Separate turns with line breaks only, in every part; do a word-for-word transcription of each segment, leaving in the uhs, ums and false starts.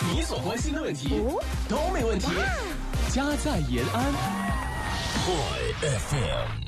你所关心的问题都没问题。家在延安 ，Boy F M。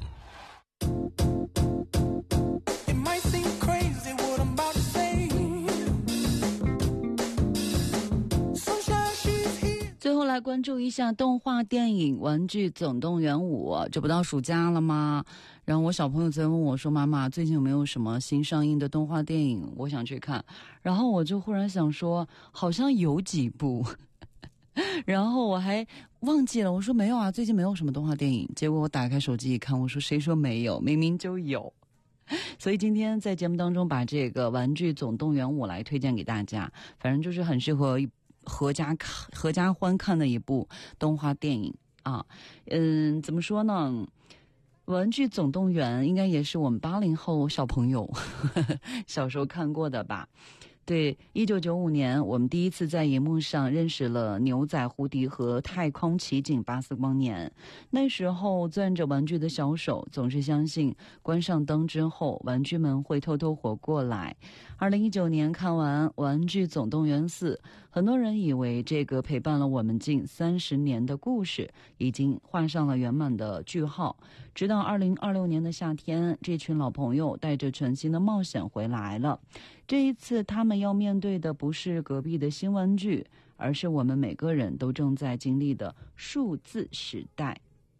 最后来关注一下动画电影《玩具总动员五》，这不到暑假了吗？然后我小朋友在问我说：“妈妈，最近有没有什么新上映的动画电影？我想去看。”然后我就忽然想说，好像有几部，然后我还忘记了，我说没有啊，最近没有什么动画电影。结果我打开手机一看，我说谁说没有？明明就有。所以今天在节目当中把这个《玩具总动员五》来推荐给大家，反正就是很适合合家看、合家欢看的一部动画电影啊。嗯，怎么说呢？玩具总动员应该也是我们八零后小朋友呵呵小时候看过的吧。对，一九九五年我们第一次在荧幕上认识了牛仔胡迪和太空奇景巴斯光年。那时候攥着玩具的小手总是相信关上灯之后玩具们会偷偷活过来。二零一九年看完玩具总动员四，很多人以为这个陪伴了我们近三十年的故事已经画上了圆满的句号。直到二零二六年的夏天，这群老朋友带着全新的冒险回来了。这一次他们要面对的不是隔壁的新玩具，而是我们每个人都正在经历的数字时代。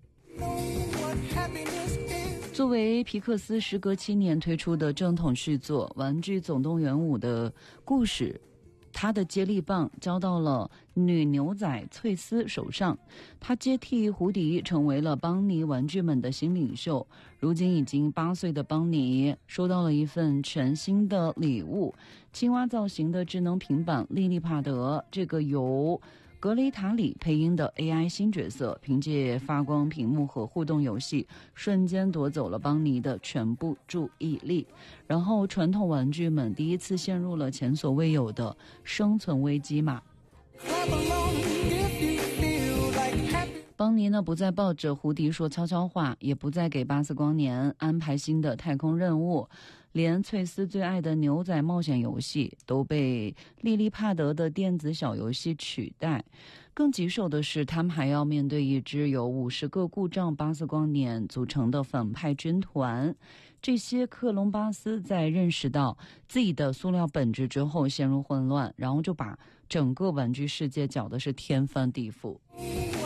作为皮克斯时隔七年推出的正统续作《玩具总动员五》的故事，他的接力棒交到了女牛仔翠丝手上，她接替胡迪成为了邦尼玩具们的新领袖。如今已经八岁的邦尼收到了一份全新的礼物，青蛙造型的智能平板莉莉帕德，这个由格雷塔里配音的 A I 新角色，凭借发光屏幕和互动游戏瞬间夺走了邦尼的全部注意力。然后传统玩具们第一次陷入了前所未有的生存危机嘛。邦尼呢不再抱着胡迪说悄悄话，也不再给巴斯光年安排新的太空任务，连翠丝最爱的牛仔冒险游戏都被莉莉帕德的电子小游戏取代。更棘手的是，他们还要面对一支由五十个故障巴斯光年组成的反派军团。这些克隆巴斯在认识到自己的塑料本质之后陷入混乱，然后就把整个玩具世界搅的是天翻地覆。